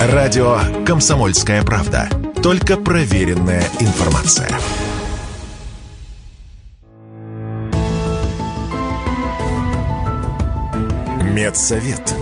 Радио «Комсомольская правда». Только проверенная информация. Медсовет.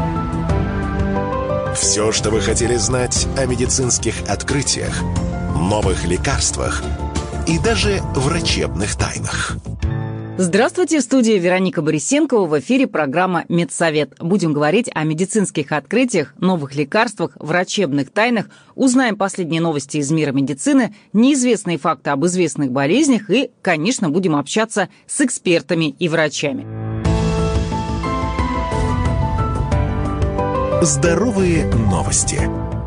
Все, что вы хотели знать о медицинских открытиях, новых лекарствах и даже врачебных тайнах. Здравствуйте, в студии Вероника Борисенкова, в эфире программа «Медсовет». Будем говорить о медицинских открытиях, новых лекарствах, врачебных тайнах, узнаем последние новости из мира медицины, неизвестные факты об известных болезнях и, конечно, будем общаться с экспертами и врачами. Здоровые новости.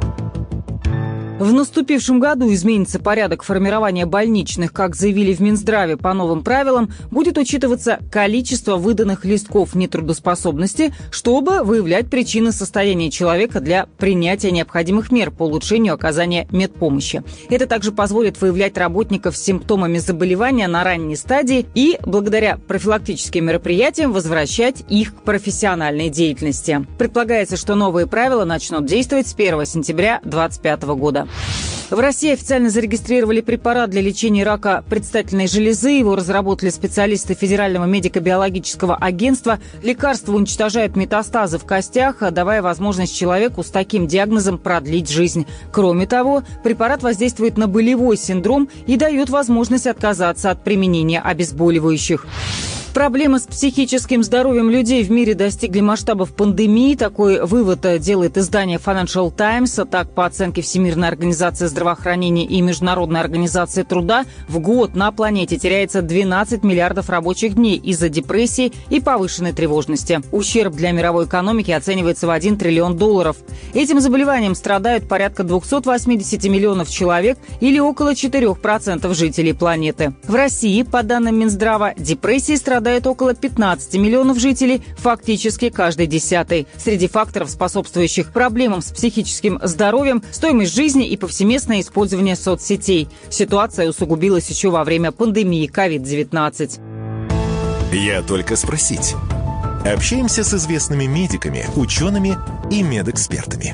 В наступившем году изменится порядок формирования больничных. Как заявили в Минздраве, по новым правилам будет учитываться количество выданных листков нетрудоспособности, чтобы выявлять причины состояния человека для принятия необходимых мер по улучшению оказания медпомощи. Это также позволит выявлять работников с симптомами заболевания на ранней стадии и, благодаря профилактическим мероприятиям, возвращать их к профессиональной деятельности. Предполагается, что новые правила начнут действовать с 1 сентября 2025 года. В России официально зарегистрировали препарат для лечения рака предстательной железы. Его разработали специалисты Федерального медико-биологического агентства. Лекарство уничтожает метастазы в костях, давая возможность человеку с таким диагнозом продлить жизнь. Кроме того, препарат воздействует на болевой синдром и дает возможность отказаться от применения обезболивающих. Проблемы с психическим здоровьем людей в мире достигли масштабов пандемии. Такой вывод делает издание Financial Times. Так, по оценке Всемирной организации здравоохранения и Международной организации труда, в год на планете теряется 12 миллиардов рабочих дней из-за депрессии и повышенной тревожности. Ущерб для мировой экономики оценивается в $1 триллион. Этим заболеванием страдают порядка 280 миллионов человек или около 4% жителей планеты. В России, по данным Минздрава, депрессией страдают около 15 миллионов жителей, фактически каждый 10-й. Среди факторов, способствующих проблемам с психическим здоровьем, стоимость жизни и повсеместное использование соцсетей. Ситуация усугубилась еще во время пандемии COVID-19. Я только спросить. Общаемся с известными медиками, учеными и медэкспертами.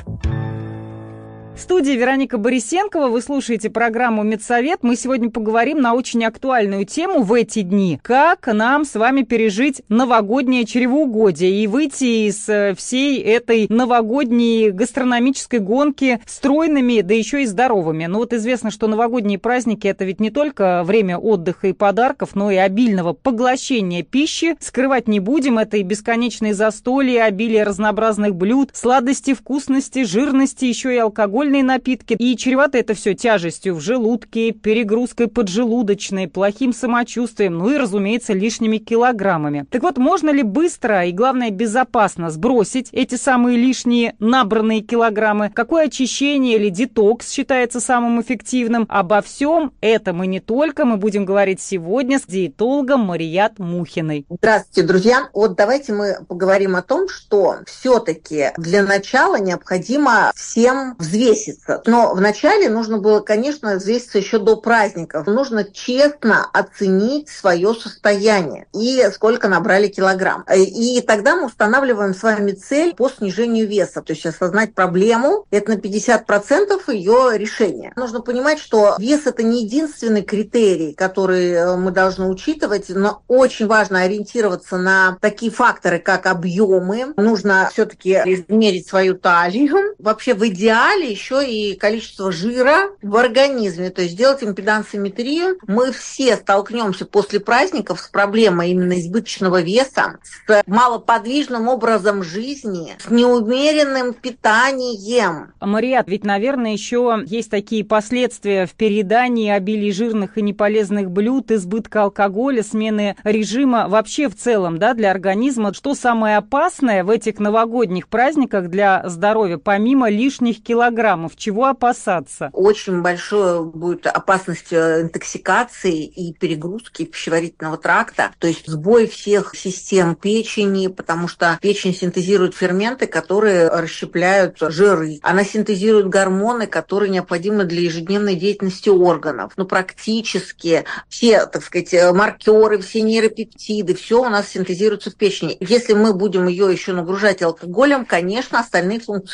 В студии Вероника Борисенкова. Вы слушаете программу «Медсовет». Мы сегодня поговорим на очень актуальную тему в эти дни. Как нам с вами пережить новогоднее чревоугодие и выйти из всей этой новогодней гастрономической гонки стройными, да еще и здоровыми. Ну вот известно, что новогодние праздники – это ведь не только время отдыха и подарков, но и обильного поглощения пищи. Скрывать не будем. Это и бесконечные застолья, обилие разнообразных блюд, сладости, вкусности, жирности, еще и алкоголь, напитки. И чревато это все тяжестью в желудке, перегрузкой поджелудочной, плохим самочувствием, ну и, разумеется, лишними килограммами. Так вот, можно ли быстро и, главное, безопасно сбросить эти самые лишние набранные килограммы? Какое очищение или детокс считается самым эффективным? Обо всем этом и не только мы будем говорить сегодня с диетологом Марият Мухиной. Здравствуйте, друзья. Вот давайте мы поговорим о том, что все-таки для начала необходимо всем взвеситься. Но вначале нужно было, конечно, взвеситься еще до праздников. Нужно честно оценить свое состояние и сколько набрали килограмм. И тогда мы устанавливаем с вами цель по снижению веса. То есть осознать проблему – это на 50% ее решения. Нужно понимать, что вес – это не единственный критерий, который мы должны учитывать, но очень важно ориентироваться на такие факторы, как объемы. Нужно все-таки измерить свою талию. Вообще в идеале еще и количество жира в организме, то есть делать импедансометрию. Мы все столкнемся после праздников с проблемой именно избыточного веса, с малоподвижным образом жизни, с неумеренным питанием. Марият, ведь, наверное, еще есть такие последствия в переедании, обилии жирных и неполезных блюд, избытка алкоголя, смены режима вообще в целом, да, для организма. Что самое опасное в этих новогодних праздниках для здоровья, помимо лишних килограммов? Чего опасаться? Очень большая будет опасность интоксикации и перегрузки пищеварительного тракта, то есть сбой всех систем печени, потому что печень синтезирует ферменты, которые расщепляют жиры. Она синтезирует гормоны, которые необходимы для ежедневной деятельности органов. Но практически все, так сказать, маркеры, все нейропептиды, все у нас синтезируется в печени. Если мы будем ее еще нагружать алкоголем, конечно, остальные функции будут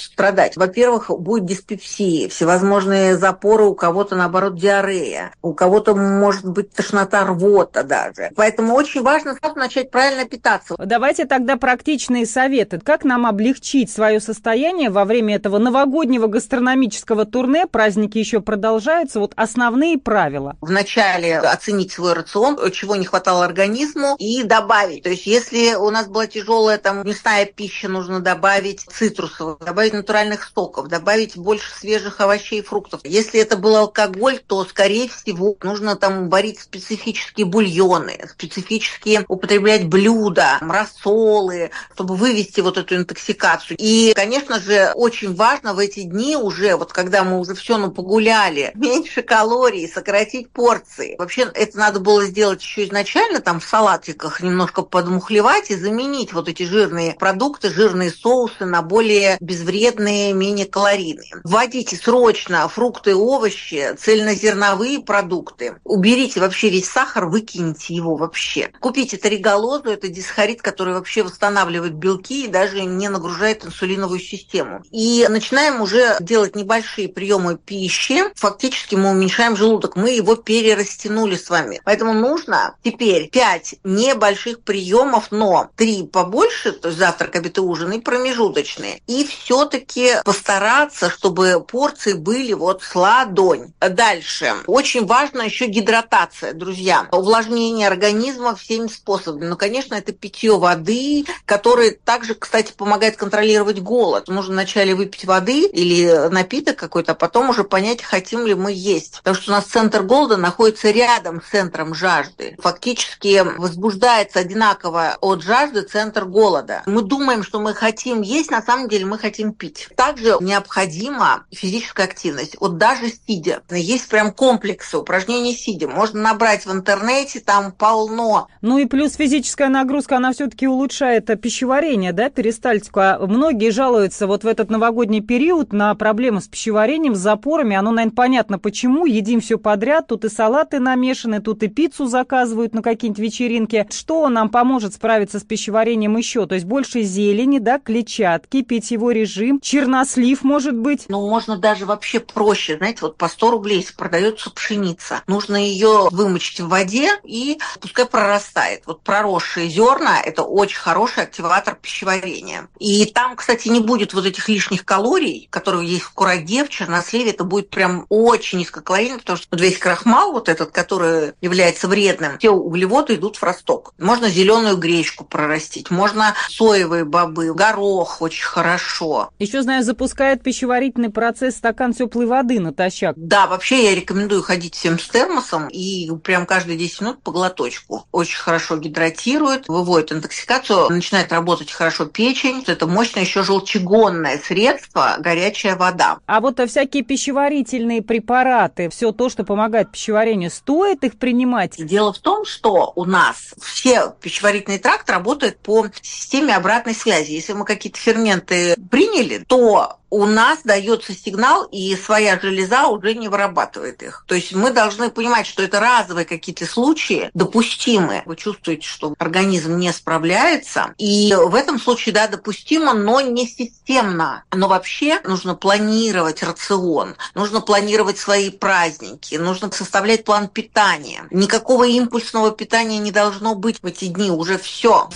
страдать. Во-первых, будет диспепсия, всевозможные запоры, у кого-то, наоборот, диарея, у кого-то может быть тошнота, рвота даже. Поэтому очень важно сразу начать правильно питаться. Давайте тогда практичные советы. Как нам облегчить свое состояние во время этого новогоднего гастрономического турне? Праздники еще продолжаются. Вот основные правила. Вначале оценить свой рацион, чего не хватало организму, и добавить. То есть если у нас была тяжелая мясная пища, нужно добавить цитрусовых, добавить натуральных соков, добавить больше свежих овощей и фруктов. Если это был алкоголь, то, скорее всего, нужно варить специфические бульоны, специфические употреблять блюда, рассолы, чтобы вывести вот эту интоксикацию. И, конечно же, очень важно в эти дни уже, когда мы уже все погуляли, меньше калорий, сократить порции. Вообще, это надо было сделать еще изначально, в салатиках немножко подмухлевать и заменить вот эти жирные продукты, жирные соусы на более безвредные, менее калорийные. Вводите срочно фрукты и овощи, цельнозерновые продукты. Уберите вообще весь сахар, выкиньте его вообще. Купите триголозу, это дисхарид, который вообще восстанавливает белки и даже не нагружает инсулиновую систему. И начинаем уже делать небольшие приемы пищи. Фактически мы уменьшаем желудок, мы его перерастянули с вами. Поэтому нужно теперь 5 небольших приемов, но 3 побольше, то есть завтрак, обед и ужин, и промежуточные. И все-таки постараться, чтобы порции были с ладонь. Дальше. Очень важно еще гидратация, друзья. Увлажнение организма всеми способами. Конечно, это питье воды, которое также, кстати, помогает контролировать голод. Нужно вначале выпить воды или напиток какой-то, а потом уже понять, хотим ли мы есть. Потому что у нас центр голода находится рядом с центром жажды. Фактически возбуждается одинаково от жажды центр голода. Мы думаем, что мы хотим есть, на самом деле мы хотим пить. Также необходима физическая активность. Даже сидя. Есть прям комплексы упражнений сидя. Можно набрать в интернете, там полно. И плюс физическая нагрузка, она все-таки улучшает пищеварение, перистальтику. А многие жалуются в этот новогодний период на проблемы с пищеварением, с запорами. Оно, наверное, понятно почему. Едим все подряд, тут и салаты намешаны, тут и пиццу заказывают на какие-нибудь вечеринки. Что нам поможет справиться с пищеварением еще? То есть больше зелени, клетчатки, питьевой режим, чернослив, может быть? Можно даже вообще проще. Знаете, по 100 рублей продается пшеница. Нужно ее вымочить в воде и пускай прорастает. Проросшие зерна – это очень хороший активатор пищеварения. И там, кстати, не будет этих лишних калорий, которые есть в кураге, в черносливе. Это будет прям очень низкокалорийно, потому что весь крахмал этот, который является вредным, все углеводы идут в росток. Можно зеленую гречку прорастить, можно соевые бобы, горох очень хорошо. Еще, знаю, запускает пищеварительный процесс стакан теплой воды натощак. Да, вообще я рекомендую ходить всем с термосом и прям каждые 10 минут по глоточку. Очень хорошо гидратирует, выводит интоксикацию, начинает работать хорошо печень. Это мощное еще желчегонное средство, горячая вода. А всякие пищеварительные препараты, все то, что помогает пищеварению, стоит их принимать? Дело в том, что у нас пищеварительный тракт работает по системе обратной связи. Если мы какие-то ферменты приняли, то у нас дается сигнал, и своя железа уже не вырабатывает их. То есть мы должны понимать, что это разовые какие-то случаи, допустимы. Вы чувствуете, что организм не справляется, и в этом случае, допустимо, но не системно. Но вообще нужно планировать рацион, нужно планировать свои праздники, нужно составлять план питания. Никакого импульсного питания не должно быть в эти дни, уже все.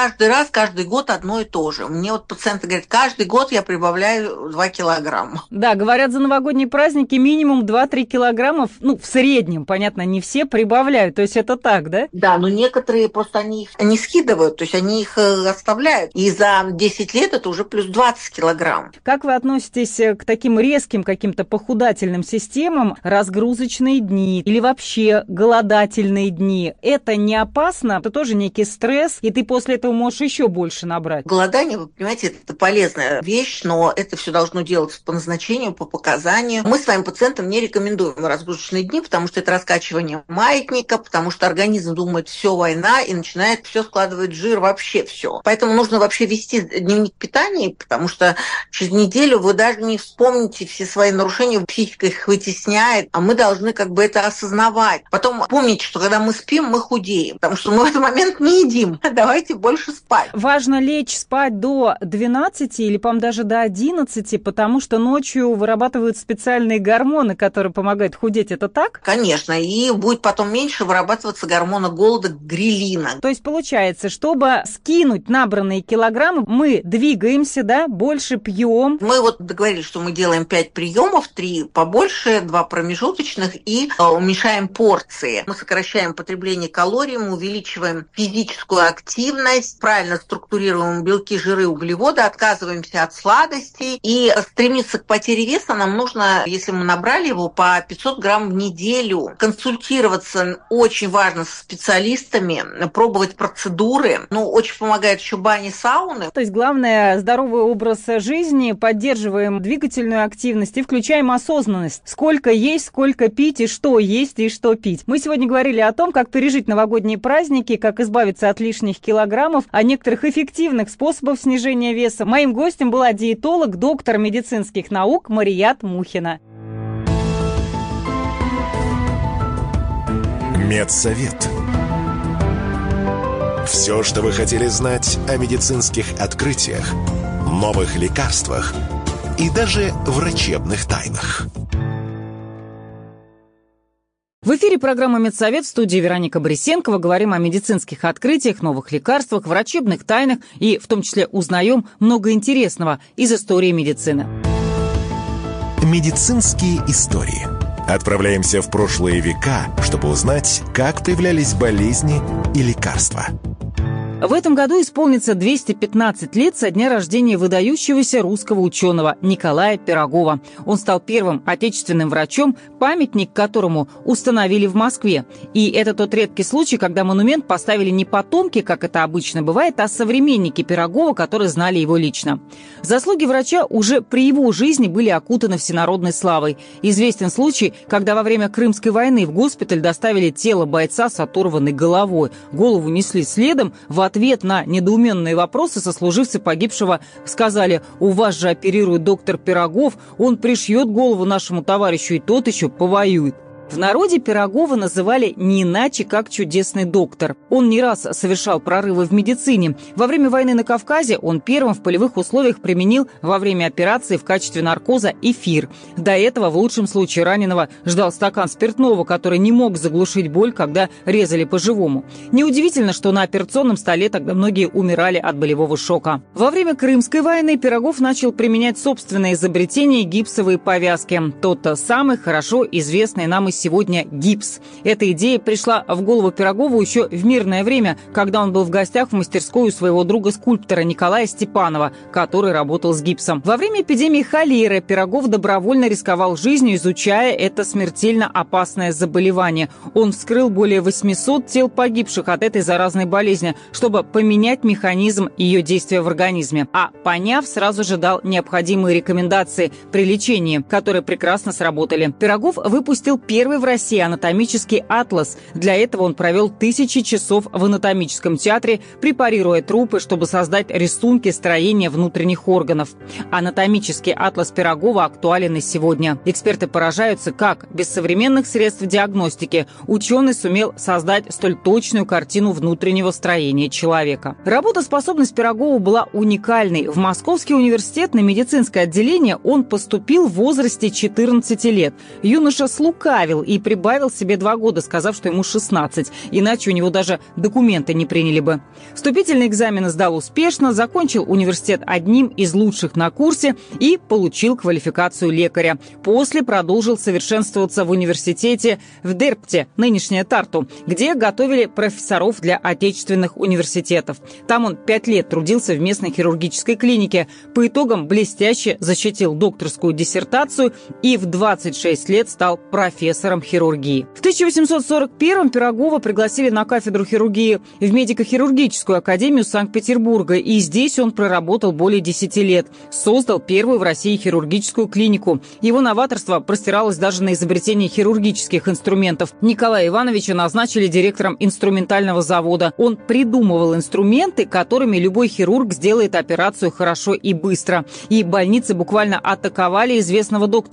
Каждый год одно и то же. Мне пациенты говорят, каждый год я прибавляю 2 килограмма. Да, говорят, за новогодние праздники минимум 2-3 килограммов, в среднем, понятно, не все прибавляют, то есть это так, да? Да, но некоторые просто они их не скидывают, то есть они их оставляют. И за 10 лет это уже плюс 20 килограмм. Как вы относитесь к таким резким каким-то похудательным системам, разгрузочные дни или вообще голодательные дни? Это не опасно? Это тоже некий стресс, и ты после этого можешь еще больше набрать. Голодание, вы понимаете, это полезная вещь, но это все должно делаться по назначению, по показанию. Мы своим пациентам не рекомендуем разгрузочные дни, потому что это раскачивание маятника, потому что организм думает, все война, и начинает все складывать жир, вообще все. Поэтому нужно вообще вести дневник питания, потому что через неделю вы даже не вспомните все свои нарушения, психика их вытесняет, а мы должны это осознавать. Потом помните, что когда мы спим, мы худеем, потому что мы в этот момент не едим. Давайте больше спать. Важно лечь спать до 12 или, по-моему, даже до 11 12, потому что ночью вырабатывают специальные гормоны, которые помогают худеть. Это так? Конечно, и будет потом меньше вырабатываться гормона голода грелина. То есть получается, чтобы скинуть набранные килограммы, мы двигаемся, да, больше пьем. Мы вот договорились, что мы делаем 5 приемов, 3 побольше, 2 промежуточных и уменьшаем порции. Мы сокращаем потребление калорий, мы увеличиваем физическую активность, правильно структурируем белки, жиры, углеводы, отказываемся от сладостей. И стремиться к потере веса нам нужно, если мы набрали его, по 500 грамм в неделю. Консультироваться очень важно со специалистами, пробовать процедуры. Очень помогает еще бани, сауны. То есть главное – здоровый образ жизни, поддерживаем двигательную активность и включаем осознанность. Сколько есть, сколько пить и что есть и что пить. Мы сегодня говорили о том, как пережить новогодние праздники, как избавиться от лишних килограммов, о некоторых эффективных способах снижения веса. Моим гостем была диетолог, доктор медицинских наук Марият Мухина. Медсовет. Все, что вы хотели знать о медицинских открытиях, новых лекарствах и даже врачебных тайнах. В эфире программа «Медсовет», в студии Вероника Борисенкова. Говорим о медицинских открытиях, новых лекарствах, врачебных тайнах и в том числе узнаем много интересного из истории медицины. Медицинские истории. Отправляемся в прошлые века, чтобы узнать, как появлялись болезни и лекарства. В этом году исполнится 215 лет со дня рождения выдающегося русского ученого Николая Пирогова. Он стал первым отечественным врачом, памятник которому установили в Москве. И это тот редкий случай, когда монумент поставили не потомки, как это обычно бывает, а современники Пирогова, которые знали его лично. Заслуги врача уже при его жизни были окутаны всенародной славой. Известен случай, когда во время Крымской войны в госпиталь доставили тело бойца с оторванной головой. Голову несли следом. В ответ на недоуменные вопросы сослуживцы погибшего сказали: «У вас же оперирует доктор Пирогов, он пришьет голову нашему товарищу, и тот еще повоюет». В народе Пирогова называли не иначе, как «чудесный доктор». Он не раз совершал прорывы в медицине. Во время войны на Кавказе он первым в полевых условиях применил во время операции в качестве наркоза эфир. До этого в лучшем случае раненого ждал стакан спиртного, который не мог заглушить боль, когда резали по-живому. Неудивительно, что на операционном столе тогда многие умирали от болевого шока. Во время Крымской войны Пирогов начал применять собственное изобретение – гипсовые повязки. Тот самый хорошо известный нам и сегодня гипс. Эта идея пришла в голову Пирогову еще в мирное время, когда он был в гостях в мастерской у своего друга-скульптора Николая Степанова, который работал с гипсом. Во время эпидемии холеры Пирогов добровольно рисковал жизнью, изучая это смертельно опасное заболевание. Он вскрыл более 800 тел погибших от этой заразной болезни, чтобы поменять механизм ее действия в организме. А поняв, сразу же дал необходимые рекомендации при лечении, которые прекрасно сработали. Пирогов выпустил первый в России анатомический атлас. Для этого он провел тысячи часов в анатомическом театре, препарируя трупы, чтобы создать рисунки строения внутренних органов. Анатомический атлас Пирогова актуален и сегодня. Эксперты поражаются, как без современных средств диагностики ученый сумел создать столь точную картину внутреннего строения человека. Работоспособность Пирогова была уникальной. В Московский университет на медицинское отделение он поступил в возрасте 14 лет. Юноша слукавил и прибавил себе 2 года, сказав, что ему 16, иначе у него даже документы не приняли бы. Вступительные экзамены сдал успешно, закончил университет одним из лучших на курсе и получил квалификацию лекаря. После продолжил совершенствоваться в университете в Дерпте, нынешняя Тарту, где готовили профессоров для отечественных университетов. Там он 5 лет трудился в местной хирургической клинике. По итогам блестяще защитил докторскую диссертацию и в 26 лет стал профессором хирургии. В 1841-м Пирогова пригласили на кафедру хирургии в медико-хирургическую академию Санкт-Петербурга, и здесь он проработал более 10 лет. Создал первую в России хирургическую клинику. Его новаторство простиралось даже на изобретение хирургических инструментов. Николая Ивановича назначили директором инструментального завода. Он придумывал инструменты, которыми любой хирург сделает операцию хорошо и быстро. И больницы буквально атаковали известного доктора.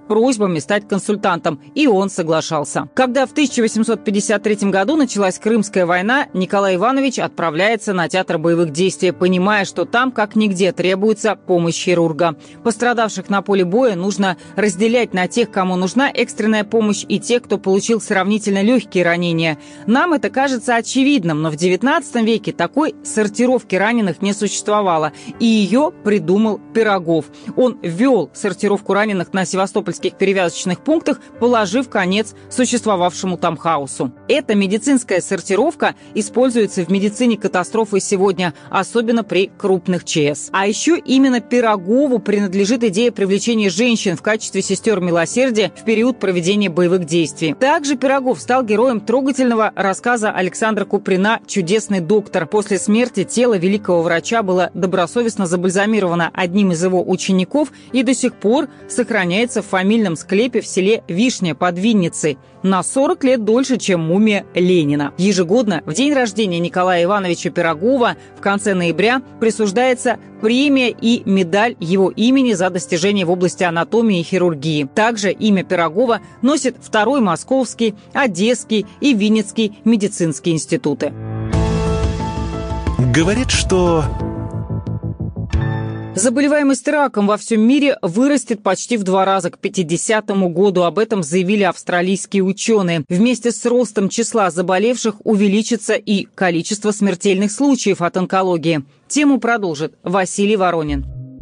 просьбами стать консультантом, и он соглашался. Когда в 1853 году началась Крымская война, Николай Иванович отправляется на театр боевых действий, понимая, что там как нигде требуется помощь хирурга. Пострадавших на поле боя нужно разделять на тех, кому нужна экстренная помощь, и тех, кто получил сравнительно легкие ранения. Нам это кажется очевидным, но в XIX веке такой сортировки раненых не существовало, и ее придумал Пирогов. Он ввел сортировку раненых на севастопольских перевязочных пунктах, положив конец существовавшему там хаосу. Эта медицинская сортировка используется в медицине катастрофы сегодня, особенно при крупных ЧС. А еще именно Пирогову принадлежит идея привлечения женщин в качестве сестер милосердия в период проведения боевых действий. Также Пирогов стал героем трогательного рассказа Александра Куприна «Чудесный доктор». После смерти тело великого врача было добросовестно забальзамировано одним из его учеников и до сих пор сохраняется в фамильном склепе в селе Вишня под Винницей. На 40 лет дольше, чем мумия Ленина. Ежегодно в день рождения Николая Ивановича Пирогова в конце ноября присуждается премия и медаль его имени за достижения в области анатомии и хирургии. Также имя Пирогова носит Второй Московский, Одесский и Винницкий медицинские институты. Говорит, что заболеваемость раком во всем мире вырастет почти в 2 раза к 50 году. Об этом заявили австралийские ученые. Вместе с ростом числа заболевших увеличится и количество смертельных случаев от онкологии. Тему продолжит Василий Воронин.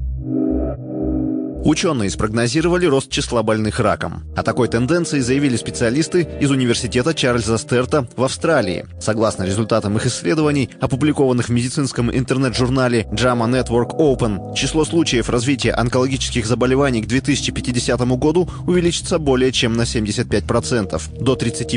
Ученые спрогнозировали рост числа больных раком. О такой тенденции заявили специалисты из университета Чарльза Стерта в Австралии. Согласно результатам их исследований, опубликованных в медицинском интернет-журнале JAMA Network Open, число случаев развития онкологических заболеваний к 2050 году увеличится более чем на 75%, до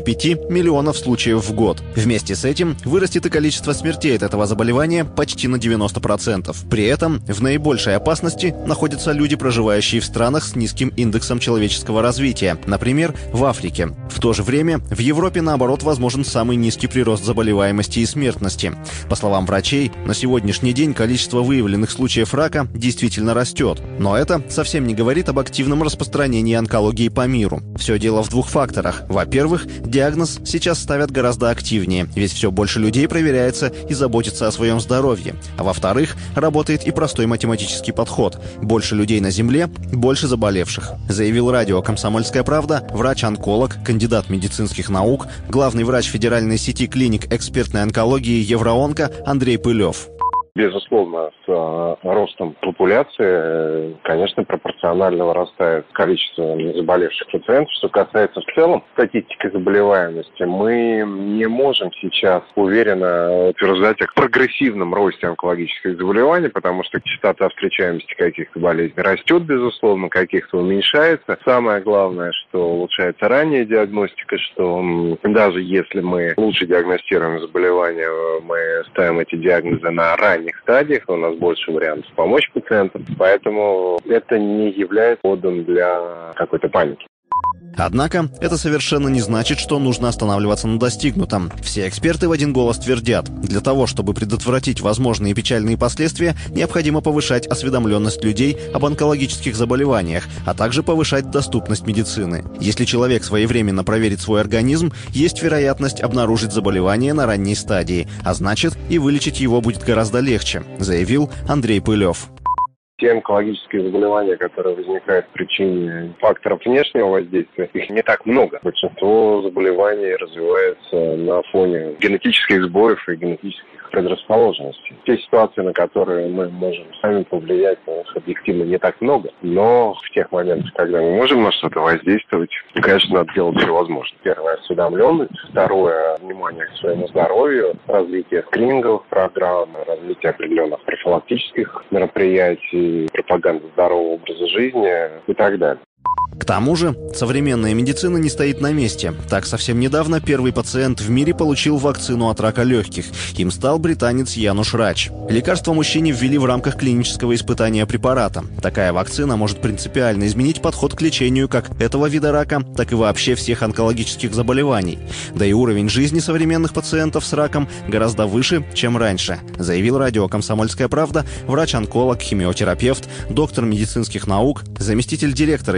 35 миллионов случаев в год. Вместе с этим вырастет и количество смертей от этого заболевания почти на 90%. При этом в наибольшей опасности находятся люди, проживающие в странах с низким индексом человеческого развития, например, в Африке. В то же время в Европе, наоборот, возможен самый низкий прирост заболеваемости и смертности. По словам врачей, на сегодняшний день количество выявленных случаев рака действительно растет. Но это совсем не говорит об активном распространении онкологии по миру. Все дело в 2 факторах. Во-первых, диагноз сейчас ставят гораздо активнее, ведь все больше людей проверяется и заботится о своем здоровье. А во-вторых, работает и простой математический подход. Больше людей на Земле – больше заболевших, заявил радио «Комсомольская правда» врач-онколог, кандидат медицинских наук, главный врач федеральной сети клиник экспертной онкологии «Евроонко» Андрей Пылев. Безусловно, с ростом популяции, конечно, пропорционально вырастает количество заболевших пациентов. Что касается в целом статистики заболеваемости, мы не можем сейчас уверенно утверждать о прогрессивном росте онкологических заболеваний, потому что частота встречаемости каких-то болезней растет, безусловно, каких-то уменьшается. Самое главное, что улучшается ранняя диагностика, что даже если мы лучше диагностируем заболевания, мы ставим эти диагнозы на ранних стадиях, у нас больше вариантов помочь пациентам, поэтому это не является поводом для какой-то паники. Однако это совершенно не значит, что нужно останавливаться на достигнутом. Все эксперты в один голос твердят, для того, чтобы предотвратить возможные печальные последствия, необходимо повышать осведомленность людей об онкологических заболеваниях, а также повышать доступность медицины. Если человек своевременно проверит свой организм, есть вероятность обнаружить заболевание на ранней стадии, а значит и вылечить его будет гораздо легче, заявил Андрей Пылев. Те онкологические заболевания, которые возникают по причине факторов внешнего воздействия, их не так много. Большинство заболеваний развивается на фоне генетических сбоев и генетических предрасположенностей. Те ситуации, на которые мы можем сами повлиять, на них объективно не так много. Но в тех моментах, когда мы можем на что-то воздействовать, конечно, надо делать все возможное. Первое – осведомленность. Второе – внимание к своему здоровью, развитие скрининговых программ, развитие определенных профилактических мероприятий, пропаганда здорового образа жизни и так далее. К тому же, современная медицина не стоит на месте. Так, совсем недавно первый пациент в мире получил вакцину от рака легких. Им стал британец Януш Рач. Лекарство мужчине ввели в рамках клинического испытания препарата. Такая вакцина может принципиально изменить подход к лечению как этого вида рака, так и вообще всех онкологических заболеваний. Да и уровень жизни современных пациентов с раком гораздо выше, чем раньше, заявил радио «Комсомольская правда» врач-онколог, химиотерапевт, доктор медицинских наук, заместитель директора Института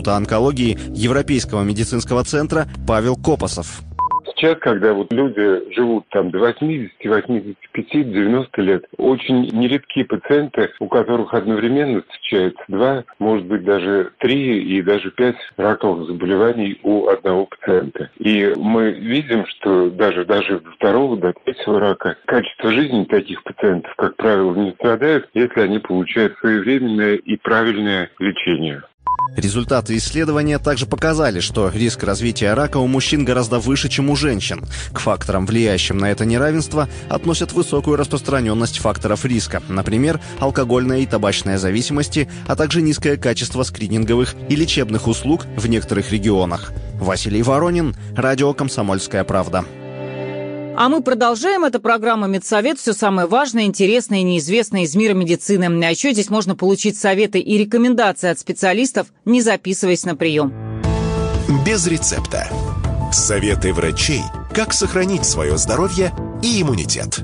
Института онкологии Европейского медицинского центра Павел Копосов. Сейчас, когда люди живут до 80, 85, 90 лет, очень нередки пациенты, у которых одновременно встречается 2, может быть даже 3 и даже 5 раковых заболеваний у одного пациента. И мы видим, что даже до 2-го, до 3-го рака качество жизни таких пациентов, как правило, не страдает, если они получают своевременное и правильное лечение. Результаты исследования также показали, что риск развития рака у мужчин гораздо выше, чем у женщин. К факторам, влияющим на это неравенство, относят высокую распространенность факторов риска, например, алкогольная и табачная зависимости, а также низкое качество скрининговых и лечебных услуг в некоторых регионах. Василий Воронин, радио «Комсомольская правда». А мы продолжаем. Это программа «Медсовет». Все самое важное, интересное и неизвестное из мира медицины. А еще здесь можно получить советы и рекомендации от специалистов, не записываясь на прием. Без рецепта. Советы врачей, как сохранить свое здоровье и иммунитет.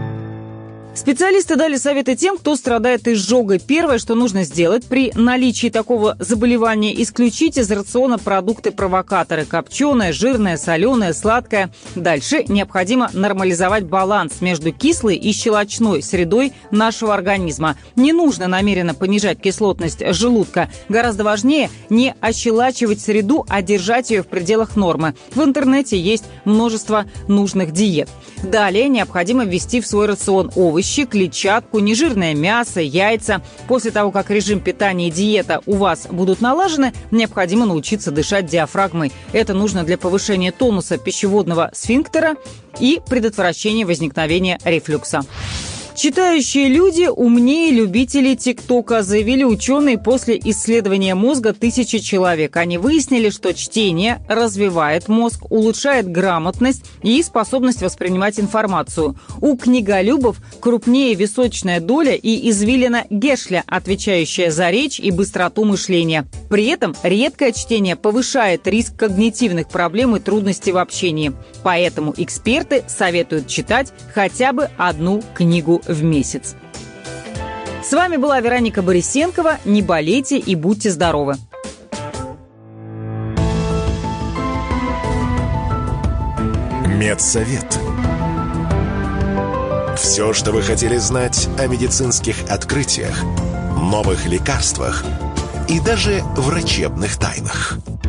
Специалисты дали советы тем, кто страдает изжогой. Первое, что нужно сделать при наличии такого заболевания, исключить из рациона продукты-провокаторы: копченое, жирное, соленое, сладкое. Дальше необходимо нормализовать баланс между кислой и щелочной средой нашего организма. Не нужно намеренно понижать кислотность желудка. Гораздо важнее не ощелачивать среду, а держать ее в пределах нормы. В интернете есть множество нужных диет. Далее необходимо ввести в свой рацион овощи, клетчатку, нежирное мясо, яйца. После того, как режим питания и диета у вас будут налажены, необходимо научиться дышать диафрагмой. Это нужно для повышения тонуса пищеводного сфинктера и предотвращения возникновения рефлюкса. Читающие люди умнее любителей ТикТока, заявили ученые после исследования мозга 1000 человек. Они выяснили, что чтение развивает мозг, улучшает грамотность и способность воспринимать информацию. У книголюбов крупнее височная доля и извилина Гешля, отвечающая за речь и быстроту мышления. При этом редкое чтение повышает риск когнитивных проблем и трудностей в общении. Поэтому эксперты советуют читать хотя бы одну книгу в месяц. С вами была Вероника Борисенкова. Не болейте и будьте здоровы. Медсовет. Все, что вы хотели знать о медицинских открытиях, новых лекарствах и даже врачебных тайнах.